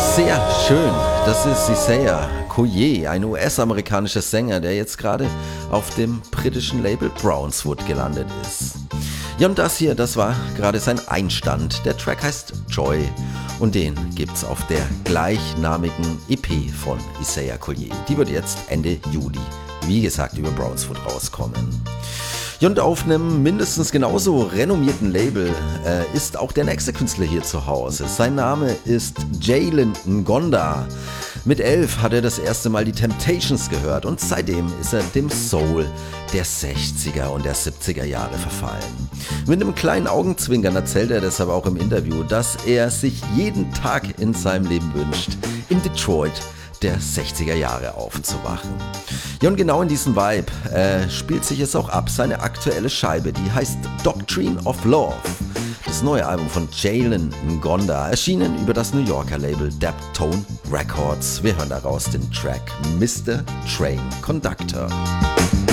Sehr schön, das ist Isaiah Collier, ein US-amerikanischer Sänger, der jetzt gerade auf dem britischen Label Brownswood gelandet ist. Ja, und das hier, das war gerade sein Einstand. Der Track heißt Joy und den gibt's auf der gleichnamigen EP von Isaiah Collier. Die wird jetzt Ende Juli, wie gesagt, über Brownswood rauskommen. Ja, und auf einem mindestens genauso renommierten Label ist auch der nächste Künstler hier zu Hause. Sein Name ist Jalen Ngonda. Mit 11 hat er das erste Mal die Temptations gehört und seitdem ist er dem Soul der 60er und der 70er Jahre verfallen. Mit einem kleinen Augenzwinkern erzählt er deshalb auch im Interview, dass er sich jeden Tag in seinem Leben wünscht, in Detroit der 60er Jahre aufzuwachen. Ja, und genau in diesem Vibe spielt sich es auch ab, seine aktuelle Scheibe, die heißt Doctrine of Love. Das neue Album von Jalen Ngonda, erschienen über das New Yorker Label Daptone Records. Wir hören daraus den Track Mr. Train Conductor.